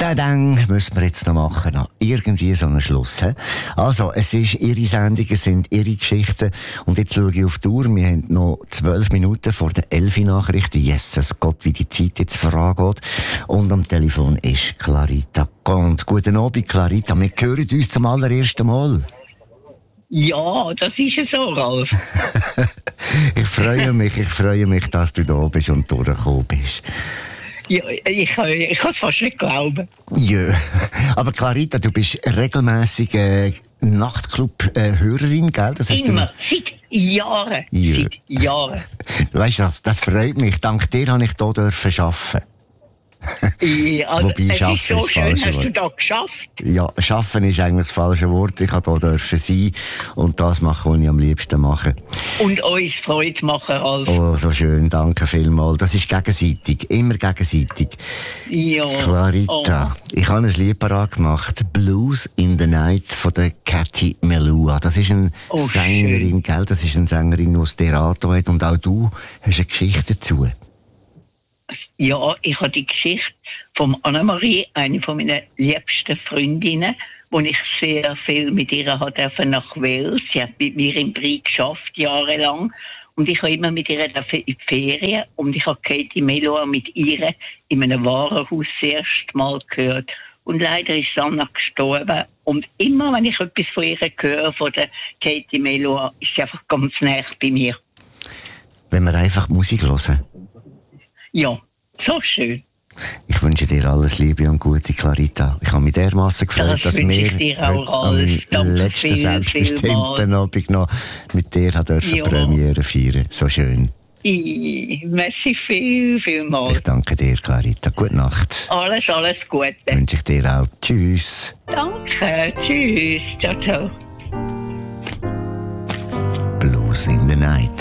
Dann müssen wir jetzt noch machen. Noch irgendwie so einen Schluss. He? Also, es ist Ihre Sendung, es sind Ihre Geschichten. Und jetzt schaue ich auf die Uhr. Wir haben noch 12 Minuten vor der 11 Nachrichten. Jesus Gott, wie die Zeit jetzt vorangeht. Und am Telefon ist Clarita Gond. Guten Abend, Clarita. Wir hören uns zum allerersten Mal. Ja, das ist es so, Ralf. Ich freue mich, dass du da bist und durchgekommen bist. Ja, ich kann es fast nicht glauben. Ja, aber Clarita, du bist regelmäßige Nachtclub-Hörerin, gell? Das hast Immer, seit Jahren. Ja. Seit Jahren. Weißt du, das freut mich. Dank dir habe ich hier arbeiten. Ja, also, Wobei, es ist so schön, hast du da geschafft. Ja, arbeiten ist eigentlich das falsche Wort. Ich durfte hier sein und das machen, was ich am liebsten mache. Und uns Freude machen, Ralf. Oh, so schön, danke vielmals. Das ist gegenseitig, immer gegenseitig. Ja. Clarita, ich habe ein Lied parat gemacht. Blues in the Night von der Cathy Melua. Das ist eine Sängerin, gell? Das ist eine Sängerin, die aus Derato hat. Und auch du hast eine Geschichte dazu. Ja, ich habe die Geschichte von Annemarie, eine von meinen liebsten Freundinnen, wo ich sehr viel mit ihr durfte nach Wales. Sie hat mit mir im Brie geschafft, jahrelang. Und ich habe immer mit ihr in die Ferien. Und ich habe Katie Melua mit ihr in einem Warenhaus das erste Mal gehört. Und leider ist Anna gestorben. Und immer, wenn ich etwas von ihr höre, von der Katie Melua, ist sie einfach ganz nah bei mir. Wenn wir einfach Musik hören. Ja. So schön. Ich wünsche dir alles Liebe und Gute, Clarita. Ich habe mich dermassen gefreut, dass wir heute am letzten selbstbestimmten Abend noch mit dir Premiere feiern. So schön. Merci vielmals. Ich danke dir, Clarita. Gute Nacht. Alles Gute. Wünsche ich dir auch. Tschüss. Danke. Tschüss. Ciao, ciao. Blues in the Night.